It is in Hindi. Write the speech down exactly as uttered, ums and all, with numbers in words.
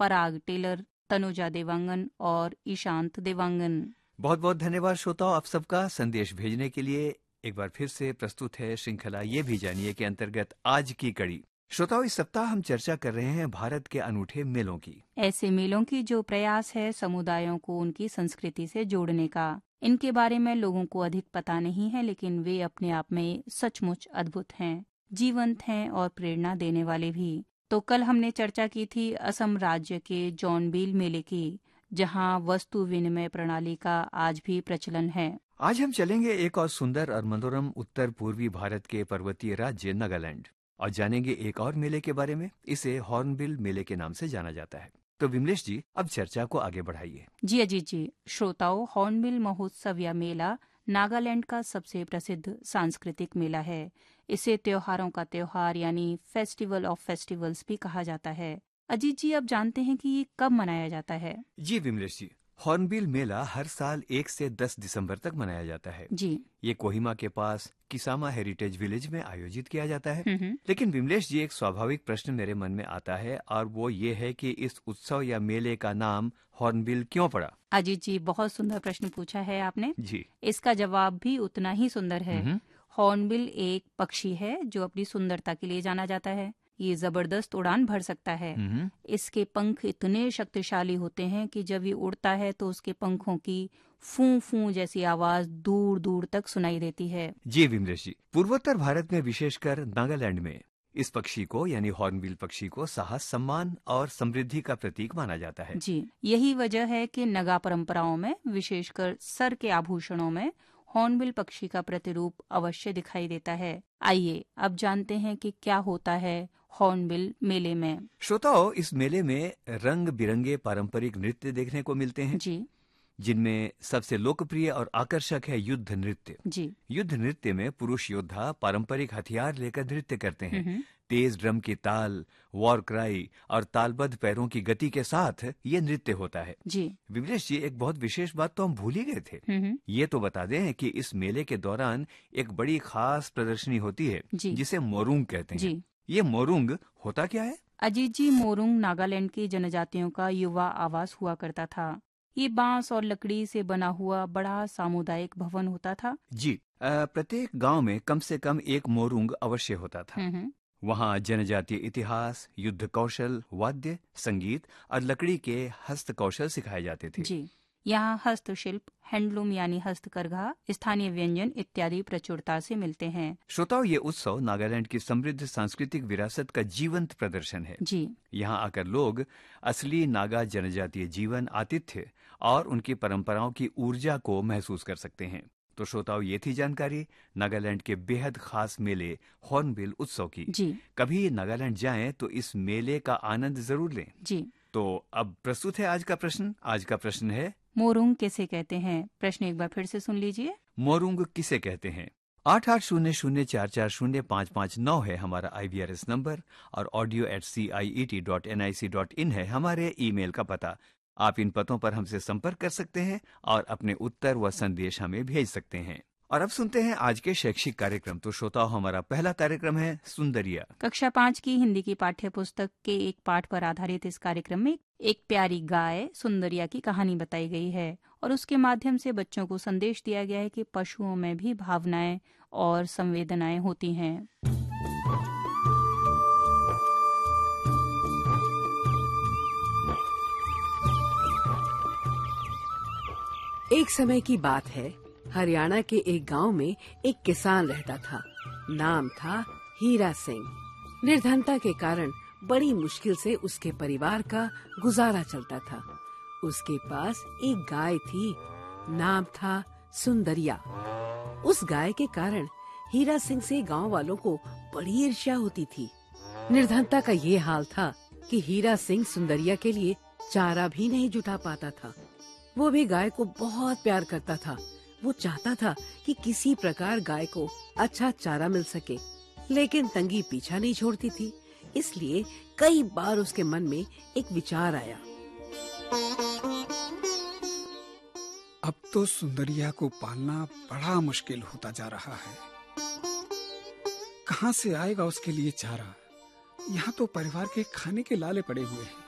पराग टेलर, तनुजा देवांगन और ईशांत देवांगन। बहुत बहुत धन्यवाद श्रोताओं, आप सबका संदेश भेजने के लिए। एक बार फिर से प्रस्तुत है श्रृंखला ये भी जानिए के अंतर्गत आज की कड़ी। श्रोताओं, इस सप्ताह हम चर्चा कर रहे हैं भारत के अनूठे मेलों की। ऐसे मेलों की जो प्रयास है समुदायों को उनकी संस्कृति से जोड़ने का। इनके बारे में लोगों को अधिक पता नहीं है, लेकिन वे अपने आप में सचमुच अद्भुत हैं, जीवंत हैं और प्रेरणा देने वाले भी। तो कल हमने चर्चा की थी असम राज्य के जॉनबिल मेले की, जहां वस्तु विनिमय प्रणाली का आज भी प्रचलन है। आज हम चलेंगे एक और सुंदर और मनोरम उत्तर पूर्वी भारत के पर्वतीय राज्य नागालैंड और जानेंगे एक और मेले के बारे में। इसे हॉर्नबिल मेले के नाम से जाना जाता है। तो विमलेश जी, अब चर्चा को आगे बढ़ाइए। जी अजीत जी, श्रोताओं, हॉर्नबिल महोत्सव या मेला नागालैंड का सबसे प्रसिद्ध सांस्कृतिक मेला है। इसे त्योहारों का त्योहार यानी फेस्टिवल ऑफ फेस्टिवल्स भी कहा जाता है। अजीत जी, अब जानते हैं कि ये कब मनाया जाता है? जी विमलेश जी, हॉर्नबिल मेला हर साल एक से दस दिसंबर तक मनाया जाता है। जी। ये कोहिमा के पास किसामा हेरिटेज विलेज में आयोजित किया जाता है। हम्म। लेकिन विमलेश जी, एक स्वाभाविक प्रश्न मेरे मन में आता है और वो ये है कि इस उत्सव या मेले का नाम हॉर्नबिल क्यों पड़ा? अजीत जी, बहुत सुंदर प्रश्न पूछा है आपने। जी। इसका जवाब भी उतना ही सुंदर है। हम्म। हॉर्नबिल एक पक्षी है जो अपनी सुंदरता के लिए जाना जाता है। ये जबरदस्त उड़ान भर सकता है। हम्म। इसके पंख इतने शक्तिशाली होते हैं कि जब ये उड़ता है तो उसके पंखों की फू फू जैसी आवाज दूर दूर तक सुनाई देती है। जी विमलेश जी, पूर्वोत्तर भारत में विशेषकर नागालैंड में इस पक्षी को यानी हॉर्नबिल पक्षी को साहस, सम्मान और समृद्धि का प्रतीक माना जाता है। जी, यही वजह है कि नगा परंपराओं में, विशेषकर सर के आभूषणों में, हॉर्नबिल पक्षी का प्रतिरूप अवश्य दिखाई देता है। आइए अब जानते हैं कि क्या होता है हॉर्नबिल मेले में। श्रोताओं, इस मेले में रंग बिरंगे पारंपरिक नृत्य देखने को मिलते हैं, जी। जिनमें सबसे लोकप्रिय और आकर्षक है युद्ध नृत्य। जी। युद्ध नृत्य में पुरुष योद्धा पारंपरिक हथियार लेकर नृत्य करते हैं। हम्म। तेज ड्रम की ताल, वॉर क्राई और तालबद्ध पैरों की गति के साथ ये नृत्य होता है। जी। विमलेश जी, एक बहुत विशेष बात तो हम भूल ही गए थे। हम्म। ये तो बता दें कि इस मेले के दौरान एक बड़ी खास प्रदर्शनी होती है, जी। जिसे मोरुंग कहते हैं। जी। ये मोरुंग होता क्या है? अजीत जी, मोरुंग नागालैंड की जनजातियों का युवा आवास हुआ करता था। ये बांस और लकड़ी से बना हुआ बड़ा सामुदायिक भवन होता था। जी, अ, प्रत्येक गांव में कम से कम एक मोरुंग अवश्य होता था। हम्म। वहाँ जनजातीय इतिहास, युद्ध कौशल, वाद्य, संगीत और लकड़ी के हस्त कौशल सिखाए जाते थे। जी, यहाँ हस्तशिल्प, हैंडलूम यानी हस्तकरघा, स्थानीय व्यंजन इत्यादि प्रचुरता से मिलते हैं। श्रोताओं, ये उत्सव नागालैंड की समृद्ध सांस्कृतिक विरासत का जीवंत प्रदर्शन है। जी। यहाँ आकर लोग असली नागा जनजातीय जीवन, आतिथ्य और उनकी परंपराओं की ऊर्जा को महसूस कर सकते हैं। तो श्रोताओं, ये थी जानकारी नागालैंड के बेहद खास मेले हॉर्नबिल उत्सव की। जी। कभी नागालैंड जाएं तो इस मेले का आनंद जरूर लें। जी। तो अब प्रस्तुत है आज का प्रश्न। आज का प्रश्न है, मोरुंग किसे कहते हैं? प्रश्न एक बार फिर से सुन लीजिए। मोरुंग किसे कहते हैं? आठ आठ शून्य शून्य चार चार शून्य पाँच पाँच नौ है हमारा आई वी आर एस नंबर और audio eight C I E T dot N I C dot in है हमारे ईमेल का पता। आप इन पतों पर हमसे संपर्क कर सकते हैं और अपने उत्तर व संदेश हमें भेज सकते हैं। और अब सुनते हैं आज के शैक्षिक कार्यक्रम। तो श्रोताओं, हमारा पहला कार्यक्रम है सुंदरिया। कक्षा पाँच की हिंदी की पाठ्य पुस्तक के एक पाठ पर आधारित इस कार्यक्रम में एक प्यारी गाय सुंदरिया की कहानी बताई गई है और उसके माध्यम से बच्चों को संदेश दिया गया है कि पशुओं में भी भावनाएं और संवेदनाएं होती हैं। एक समय की बात है, हरियाणा के एक गांव में एक किसान रहता था। नाम था हीरा सिंह। निर्धनता के कारण बड़ी मुश्किल से उसके परिवार का गुजारा चलता था। उसके पास एक गाय थी, नाम था सुंदरिया। उस गाय के कारण हीरा सिंह से गांव वालों को बड़ी ईर्ष्या होती थी। निर्धनता का ये हाल था कि हीरा सिंह सुंदरिया के लिए चारा भी नहीं जुटा पाता था। वो भी गाय को बहुत प्यार करता था। वो चाहता था कि किसी प्रकार गाय को अच्छा चारा मिल सके, लेकिन तंगी पीछा नहीं छोड़ती थी। इसलिए कई बार उसके मन में एक विचार आया। अब तो सुंदरिया को पालना बड़ा मुश्किल होता जा रहा है। कहाँ से आएगा उसके लिए चारा? यहाँ तो परिवार के खाने के लाले पड़े हुए हैं।